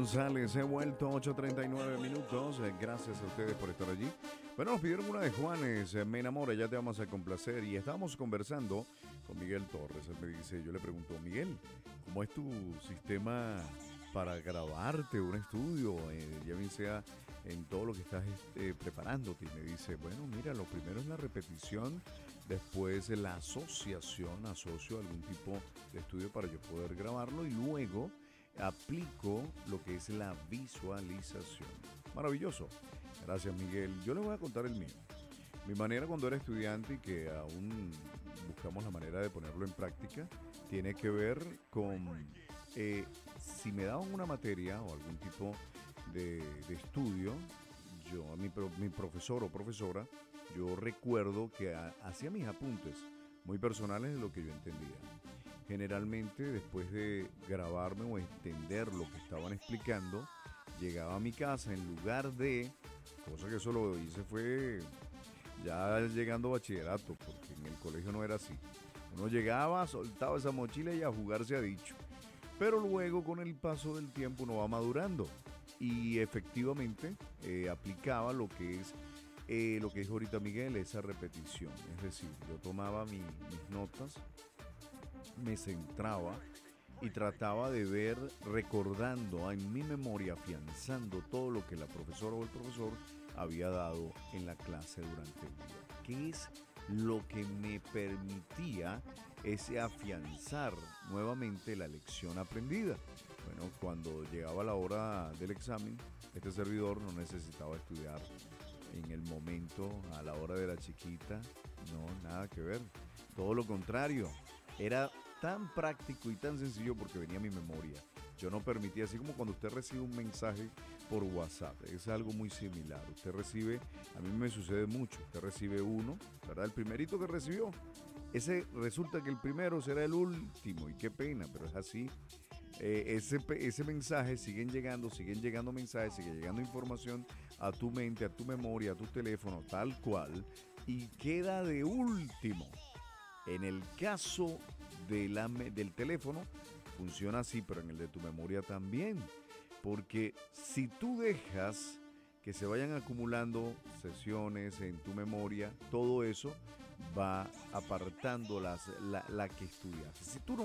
González, he vuelto 8:39 minutos. Gracias a ustedes por estar allí. Bueno, nos pidieron una de Juanes, Me enamora, ya te vamos a complacer. Y estábamos conversando con Miguel Torres. Él me dice, yo le pregunto, Miguel, ¿cómo es tu sistema para grabarte un estudio? Ya bien sea en todo lo que estás preparándote. Y me dice, bueno, mira, lo primero es la repetición, después la asociación, asocio algún tipo de estudio para yo poder grabarlo y luego aplico lo que es la visualización. Maravilloso. Gracias, Miguel. Yo les voy a contar el mío. Mi manera cuando era estudiante y que aún buscamos la manera de ponerlo en práctica, tiene que ver con si me daban una materia o algún tipo de estudio, mi profesor o profesora, yo recuerdo que hacía mis apuntes muy personales de lo que yo entendía. Generalmente después de grabarme o entender lo que estaban explicando, llegaba a mi casa en lugar de, cosa que eso lo hice fue ya llegando a bachillerato, porque en el colegio no era así. Uno llegaba, soltaba esa mochila y a jugar se ha dicho. Pero luego con el paso del tiempo uno va madurando y efectivamente aplicaba lo que dijo ahorita Miguel, esa repetición. Es decir, yo tomaba mis notas, me centraba y trataba de ver, recordando en mi memoria, afianzando todo lo que la profesora o el profesor había dado en la clase durante el día. ¿Qué es lo que me permitía ese afianzar nuevamente la lección aprendida? Bueno, cuando llegaba la hora del examen, este servidor no necesitaba estudiar en el momento, a la hora de la chiquita, no, nada que ver. Todo lo contrario, era tan práctico y tan sencillo porque venía a mi memoria. Yo no permitía, así como cuando usted recibe un mensaje por WhatsApp, es algo muy similar. Usted recibe, a mí me sucede mucho, usted recibe uno, ¿verdad? El primerito que recibió, ese resulta que el primero será el último, y qué pena, pero es así. Ese mensaje siguen llegando mensajes, sigue llegando información a tu mente, a tu memoria, a tu teléfono, tal cual, y queda de último. En el caso del teléfono funciona así, pero en el de tu memoria también. Porque si tú dejas que se vayan acumulando sesiones en tu memoria, todo eso va apartando la que estudiaste. Si tú no